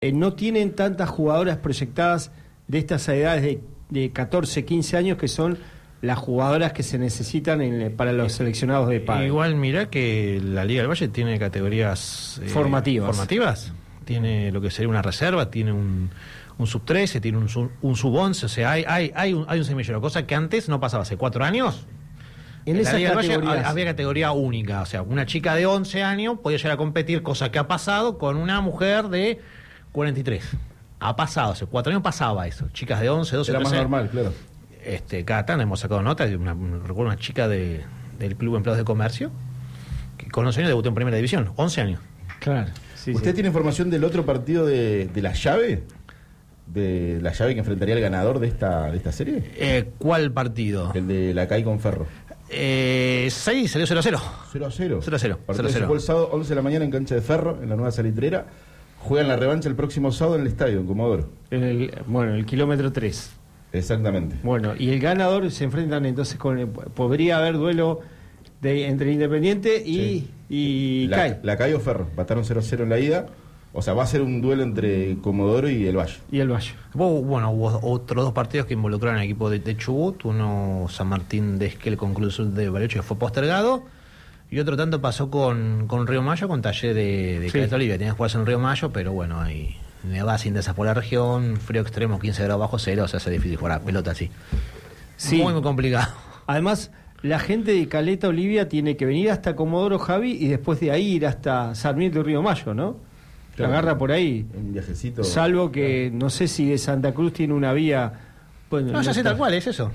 no tienen tantas jugadoras proyectadas de estas edades de 14, 15 años que son las jugadoras que se necesitan para los seleccionados de padre. Igual mirá que la Liga del Valle tiene categorías formativas. Tiene lo que sería una reserva, tiene un sub-13, tiene un sub-11, o sea, hay un semillero, cosa que antes no pasaba. Hace 4 años en esas Liga del Valle había categoría única, o sea, una chica de 11 años podía llegar a competir, cosa que ha pasado con una mujer de 43. Ha pasado, hace 4 años pasaba eso, chicas de 11, 12, era 13. Más normal, claro. Cada tanto hemos sacado nota de recuerdo una chica del Club Empleados de Comercio que con 11 años debutó en Primera División, 11 años. Claro. Sí, ¿Usted tiene información del otro partido de la llave? ¿De la llave que enfrentaría el ganador de esta serie? ¿Cuál partido? El de la CAI con Ferro. Sí, salió 0-0. 0-0. Partido se jugó el sábado 11 de la mañana en cancha de Ferro, en la nueva salitrera. Juegan la revancha el próximo sábado en el estadio, en Comodoro. El kilómetro 3. Exactamente. Bueno, y el ganador se enfrentan entonces podría haber duelo entre Independiente y CAI. La CAI o Ferro, empataron 0-0 en la ida. O sea, va a ser un duelo entre Comodoro y el Valle. Hubo otros 2 partidos que involucraron al equipo de Chubut. Uno, San Martín de Esquel con Cruz Azul de Bariloche, que fue postergado. Y otro tanto pasó con Río Mayo, con Taller de Caleta Olivia. Tenía que jugarse en Río Mayo, pero bueno, hay nevadas intensas por la región, frío extremo, 15 grados bajo cero, o sea, es difícil jugar a pelota así. Sí. Muy complicado. Además, la gente de Caleta Olivia tiene que venir hasta Comodoro, Javi, y después de ahí ir hasta Sarmiento y Río Mayo, ¿no? Claro, agarra por ahí. Un viajecito. Salvo que no sé si de Santa Cruz tiene una vía. Bueno, no, ya sé tal cual, es eso.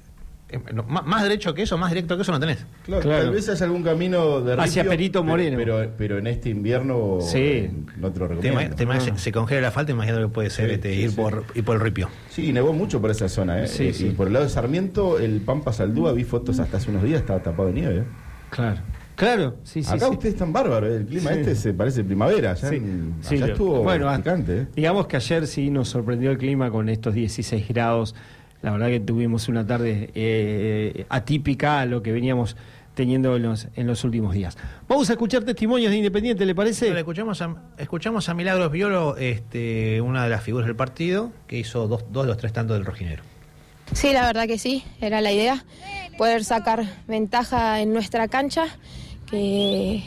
Más derecho que eso, más directo que eso no tenés. Claro. Tal vez haya algún camino de Ripio, hacia Perito Moreno. Pero en este invierno no te lo recomiendo. Se congela la falta, imagino que puede ser ir por el Ripio. Sí, nevó mucho por esa zona. Y por el lado de Sarmiento, el Pampa Saldúa, vi fotos hasta hace unos días, estaba tapado de nieve. Claro, sí. Acá ustedes están bárbaros, el clima se parece primavera. Allá estuvo picante. Digamos que ayer sí nos sorprendió el clima con estos 16 grados. La verdad que tuvimos una tarde atípica a lo que veníamos teniendo en los últimos días. Vamos a escuchar testimonios de Independiente, ¿le parece? Escuchamos a Milagros Violo, una de las figuras del partido, que hizo dos de los 3 tantos del rojinegro. Sí, la verdad que sí, era la idea, poder sacar ventaja en nuestra cancha, que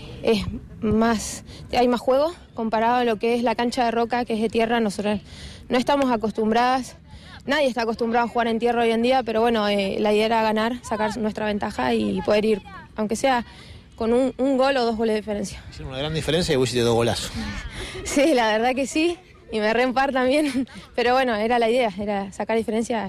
hay más juego comparado a lo que es la cancha de roca, que es de tierra. Nosotros no estamos acostumbradas, nadie está acostumbrado a jugar en tierra hoy en día, pero bueno, la idea era ganar, sacar nuestra ventaja y poder ir, aunque sea con un gol o 2 goles de diferencia. Hicieron una gran diferencia y vos hiciste 2 golazos. Sí, la verdad que sí. Y me reempar también, pero bueno, era la idea, era sacar diferencia.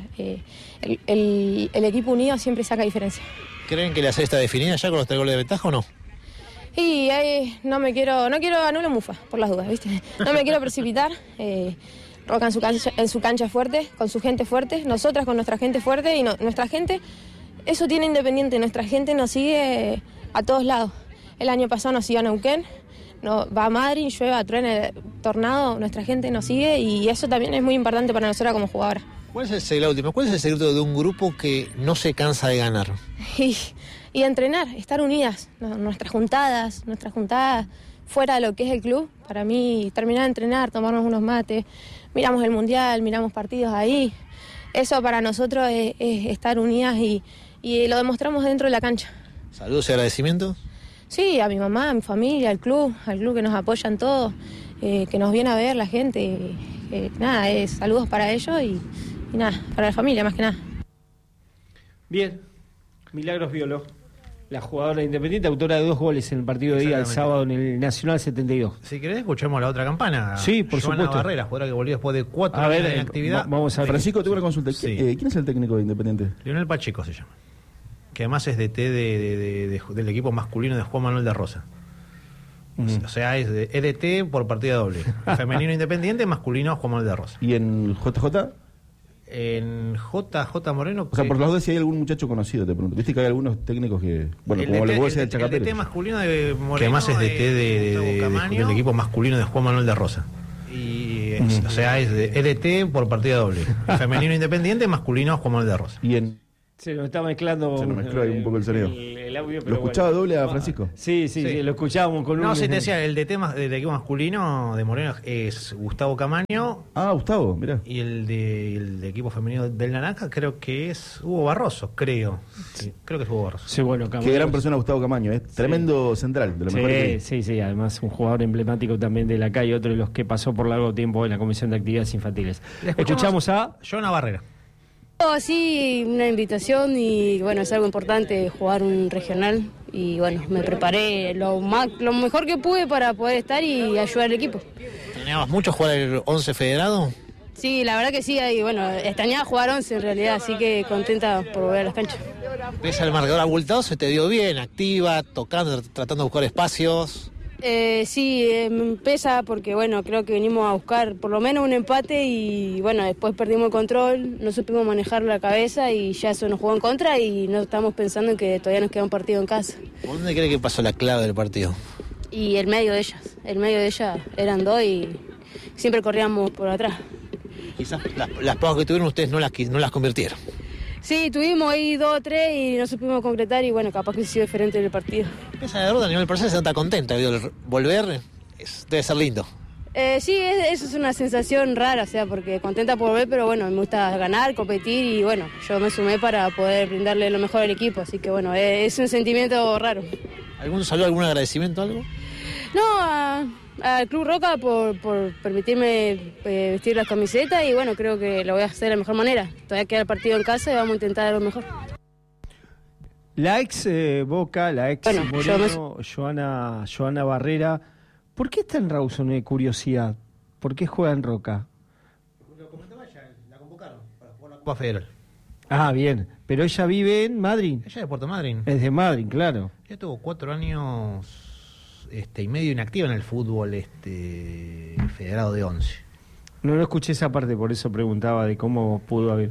El equipo unido siempre saca diferencia. ¿Creen que la serie está definida ya con los 3 goles de ventaja o no? Y no quiero anular mufa, por las dudas, ¿viste? No me quiero precipitar. Roca en su cancha fuerte, con su gente fuerte, nosotras con nuestra gente fuerte, y nuestra gente, eso tiene Independiente, nuestra gente nos sigue a todos lados. El año pasado nos siguió a Neuquén. Va a Madrid, llueva, truene, tornado, nuestra gente nos sigue y eso también es muy importante para nosotros como jugadoras. ¿Cuál es el secreto de un grupo que no se cansa de ganar? Y entrenar, estar unidas, nuestras juntadas fuera de lo que es el club. Para mí, terminar de entrenar, tomarnos unos mates, miramos el mundial, miramos partidos ahí. Eso para nosotros es estar unidas y lo demostramos dentro de la cancha. ¿Saludos y agradecimientos? Sí, a mi mamá, a mi familia, al club que nos apoyan todos, que nos viene a ver la gente. Saludos para ellos y nada, para la familia más que nada. Bien, Milagros Violo, la jugadora Independiente, autora de 2 goles en el partido de día el sábado en el Nacional 72. Si querés, escuchamos la otra campana. Sí, por supuesto. Barrera, jugadora que volvió después de 4 años de actividad. Vamos a ver. Francisco, tengo una consulta. Sí. ¿Quién es el técnico de Independiente? Leonel Pacheco se llama. Que además es DT del equipo masculino de Juan Manuel de Rosa. O sea, es DT por partida doble. Femenino Independiente, masculino Juan Manuel de Rosa. ¿Y en JJ? En JJ Moreno. O sea, por los dos, si hay algún muchacho conocido, te pregunto. Viste que hay algunos técnicos que. Bueno, como lo que vos decías del Chacapero. El DT masculino de Moreno. Que además es DT del equipo masculino de Juan Manuel de Rosa. O sea, es DT por partida doble. Femenino Independiente, masculino Juan Manuel de Rosa. Se nos está mezclando. Se nos mezcló ahí un poco el sonido. El audio, pero ¿Lo escuchaba doble a Francisco? Sí, lo escuchábamos con No, se te decía, el de temas del equipo masculino de Moreno es Gustavo Camaño. Ah, Gustavo, mirá. Y el de equipo femenino del Naranja creo que es Hugo Barroso, creo. Sí, creo que es Hugo Barroso. Sí, bueno, Camaño. Qué gran persona Gustavo Camaño, es tremendo central, de lo mejor que sí, además un jugador emblemático también de la calle, otro de los que pasó por largo tiempo en la Comisión de Actividades Infantiles. Escuchamos a Joana Barrera. Sí, una invitación y bueno, es algo importante jugar un regional y bueno, me preparé lo mejor que pude para poder estar y ayudar al equipo. ¿Extrañabas mucho jugar el 11 federado? Sí, la verdad que sí, y bueno, extrañaba jugar 11 en realidad, así que contenta por volver a las canchas. Pese al marcador abultado, se te dio bien, activa, tocando, tratando de buscar espacios. Sí, me pesa porque bueno, creo que venimos a buscar por lo menos un empate y bueno, después perdimos el control, no supimos manejar la cabeza y ya eso nos jugó en contra y no estamos pensando en que todavía nos queda un partido en casa. ¿Por dónde cree que pasó la clave del partido? Y el medio de ellas eran dos y siempre corríamos por atrás. Quizás las pausas que tuvieron ustedes no las convirtieron. Sí, tuvimos ahí 2 o 3 y no supimos concretar y bueno, capaz que ha sido diferente el partido. Esa derrota a nivel personal se nota contenta, volver debe ser lindo. Sí, eso es una sensación rara, o sea, porque contenta por volver, pero bueno, me gusta ganar, competir y bueno, yo me sumé para poder brindarle lo mejor al equipo, así que bueno, es un sentimiento raro. ¿Algún saludo, algún agradecimiento, algo? No, al Club Roca por permitirme vestir las camisetas y bueno, creo que lo voy a hacer de la mejor manera. Todavía queda el partido en casa y vamos a intentar lo mejor. La ex Boca, la ex Moreno, Joana Barrera, ¿por qué está en Rawson de curiosidad? ¿Por qué juega en Roca? Lo comentaba ella, la convocaron para jugar la Copa Federal. Ah, bien, pero ella vive en Madrid. Ella es de Puerto Madryn. Es de Madrid, claro. Ella tuvo 4 años y medio inactiva en el fútbol federado de 11. No escuché esa parte, por eso preguntaba de cómo pudo haber.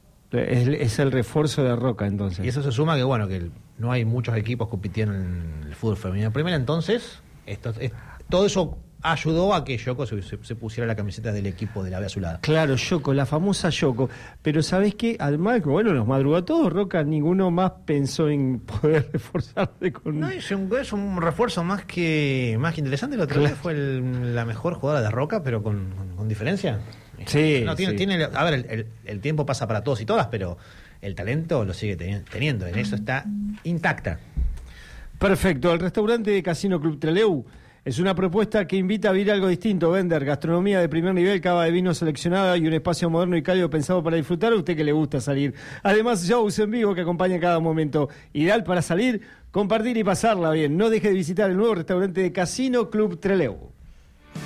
Es el refuerzo de Roca, entonces. Y eso se suma que no hay muchos equipos compitiendo en el fútbol femenino. Primero, entonces, todo eso ayudó a que Yoko se pusiera la camiseta del equipo de la B azulada. Claro, Yoko, la famosa Yoko. Pero ¿sabés qué? Además, bueno, nos madrugó a todos, Roca, ninguno más pensó en poder reforzarse con... No, es un refuerzo más que interesante. El otro día fue la mejor jugadora de Roca, pero con diferencia. Sí, no, tiene, a ver, el tiempo pasa para todos y todas, pero el talento lo sigue teniendo. En eso está intacta. Perfecto. El restaurante de Casino Club Trelew es una propuesta que invita a vivir algo distinto, vender gastronomía de primer nivel, cava de vino seleccionada y un espacio moderno y cálido pensado para disfrutar a usted que le gusta salir. Además, shows en vivo que acompañan cada momento. Ideal para salir, compartir y pasarla bien. No deje de visitar el nuevo restaurante de Casino Club Trelew.